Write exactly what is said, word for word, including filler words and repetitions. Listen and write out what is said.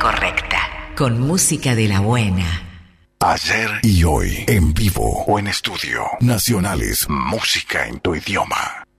correcta, con música de la buena. Ayer y hoy, en vivo o en estudio. Nacionales, música en tu idioma.